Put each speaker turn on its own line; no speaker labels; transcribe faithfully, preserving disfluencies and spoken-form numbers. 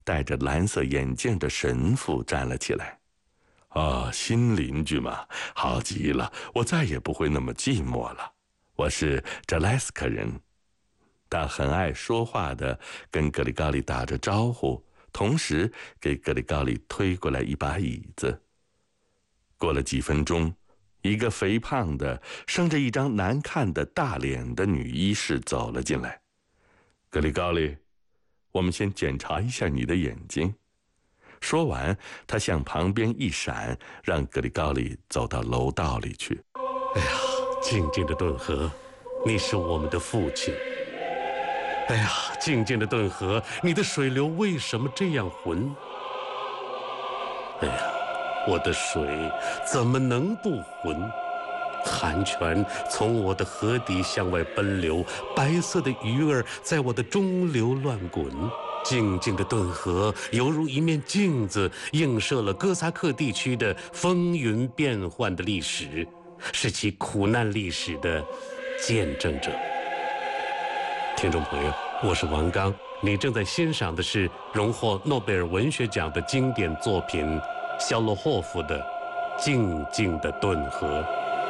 戴着蓝色眼镜的神父站了起来。啊，新邻居嘛，好极了，我再也不会那么寂寞了。我是扎莱斯克人。他很爱说话的跟格里高利打着招呼，同时给格里高利推过来一把椅子。过了几分钟，一个肥胖的生着一张难看的大脸的女医士走了进来。格里高利，我们先检查一下你的眼睛。说完，他向旁边一闪，让格里高利走到楼道里去。
哎呀，静静的顿河，你是我们的父亲。哎呀，静静的顿河，你的水流为什么这样浑？哎呀，我的水怎么能不浑？寒泉从我的河底向外奔流，白色的鱼儿在我的中流乱滚。静静的顿河犹如一面镜子，映射了哥萨克地区的风云变幻的历史，是其苦难历史的见证者。听众朋友，我是王刚，你正在欣赏的是荣获诺贝尔文学奖的经典作品肖洛霍夫的《静静的顿河》。